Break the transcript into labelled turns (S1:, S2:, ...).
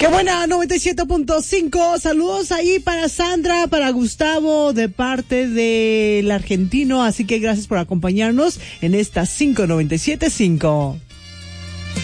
S1: Qué buena, 97.5. Saludos ahí para Sandra, para Gustavo, de parte del argentino. Así que gracias por acompañarnos en esta 597.5.